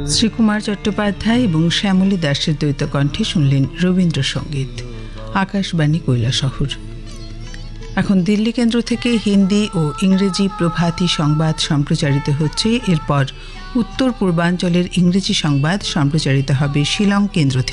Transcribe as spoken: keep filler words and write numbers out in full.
শ্রীকুমার চট্টোপাধ্যায় এবং শ্যামলী দাসের দ্বৈত কণ্ঠে শুনলেন রবীন্দ্রসঙ্গীত। আকাশবাণী কৈলাসহর। এখন দিল্লি কেন্দ্র থেকে হিন্দি ও ইংরেজি প্রভাতী সংবাদ সম্প্রচারিত হচ্ছে। এরপর উত্তর পূর্বাঞ্চলের ইংরেজি সংবাদ সম্প্রচারিত হবে শিলং কেন্দ্র থেকে।